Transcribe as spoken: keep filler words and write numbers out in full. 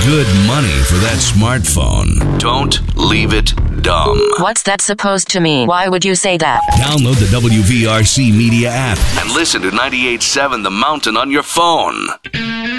good money for that smartphone. Don't leave it dumb. What's that supposed to mean? Why would you say that? Download the W V R C Media app and listen to ninety-eight point seven The Mountain on your phone.